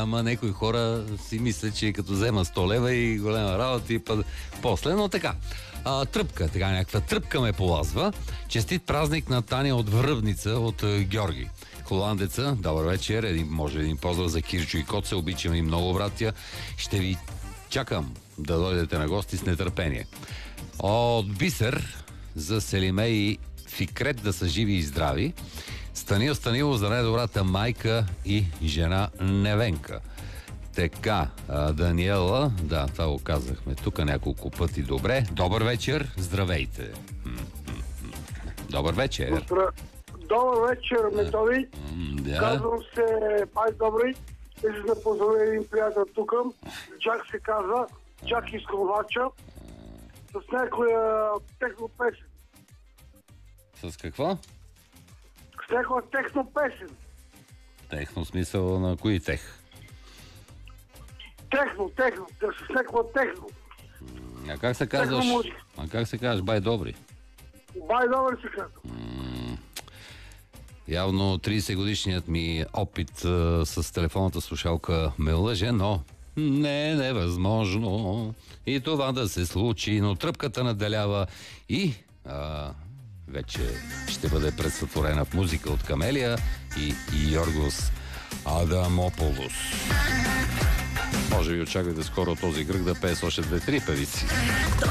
ама някои хора си мислят, че като взема 100 лева и голема работа и после, но така. Тръпка, така някаква тръпка ме полазва. Честит празник на Таня от Връбница, от Георги. Холандеца, добър вечер, може един поздрав за Кирчо и Коце, обичам и много, братя. Ще ви чакам да дойдете на гости с нетърпение. От Бисер за Селиме и Фикрет да са живи и здрави. Станил Станилов за най-добрата майка и жена Невенка. Така, Даниела, да, това го казахме тук няколко пъти. Добре, добър вечер, здравейте. Добър вечер. Добър вечер, Методи. Да. Казвам се Пай Добри. Искам да поздравя един приятел тук. Джак се казва. Джак изкровача. С някоя техно песен. С какво? С някоя техно песен. Техно смисъл на кои тех? Техно. С някоя техно. А как се казваш? А как се казваш, Бай Добри? Бай Добри се казва. Явно 30 годишният ми опит с телефонната слушалка ме лъже, но не е невъзможно и това да се случи, но тръпката наделява и вече ще бъде представена в музика от Камелия и Йоргос Адамополос. Може би очаквате скоро този кръг да пее с още 2-3 певици.